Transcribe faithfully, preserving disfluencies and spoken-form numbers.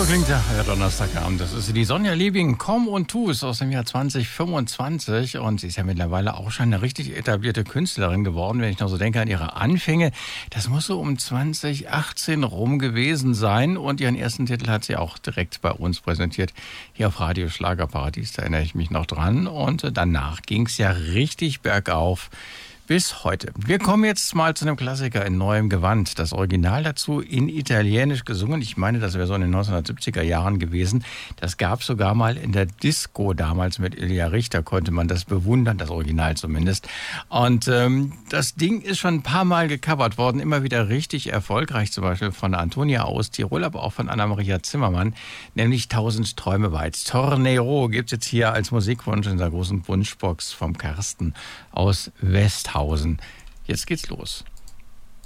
So klingt der Donnerstagabend. Das ist die Sonja Liebing, Komm und Tu es aus dem Jahr zwanzig fünfundzwanzig. Und sie ist ja mittlerweile auch schon eine richtig etablierte Künstlerin geworden, wenn ich noch so denke an ihre Anfänge. Das muss so um zwanzig achtzehn rum gewesen sein. Und ihren ersten Titel hat sie auch direkt bei uns präsentiert, hier auf Radio Schlagerparadies. Da erinnere ich mich noch dran. Und danach ging es ja richtig bergauf. Bis heute. Wir kommen jetzt mal zu einem Klassiker in neuem Gewand. Das Original dazu in Italienisch gesungen. Ich meine, das wäre so in den neunzehnhundertsiebziger Jahren gewesen. Das gab es sogar mal in der Disco damals mit Ilja Richter, konnte man das bewundern, das Original zumindest. Und ähm, das Ding ist schon ein paar Mal gecovert worden, immer wieder richtig erfolgreich, zum Beispiel von Antonia aus Tirol, aber auch von Anna-Maria Zimmermann, nämlich Tausend Träume weit. Tornero gibt es jetzt hier als Musikwunsch in der großen Wunschbox vom Carsten aus Westhausen. Jetzt geht's los.